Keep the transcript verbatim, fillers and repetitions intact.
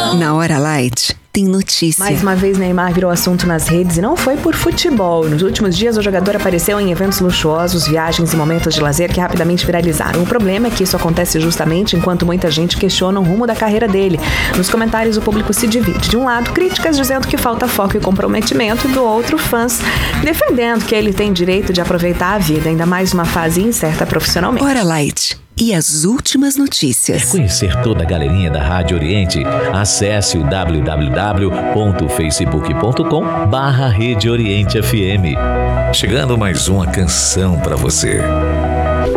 Na Hora Light, tem notícia. Mais uma vez, Neymar virou assunto nas redes e não foi por futebol. Nos últimos dias, o jogador apareceu em eventos luxuosos, viagens e momentos de lazer que rapidamente viralizaram. O problema é que isso acontece justamente enquanto muita gente questiona o rumo da carreira dele. Nos comentários, o público se divide. De um lado, críticas dizendo que falta foco e comprometimento, e do outro, fãs defendendo que ele tem direito de aproveitar a vida, ainda mais numa fase incerta profissionalmente. Hora Light. E as últimas notícias. Quer conhecer toda a galerinha da Rádio Oriente? Acesse o w w w ponto facebook ponto com barra Rede Oriente F M. Chegando mais uma canção pra você.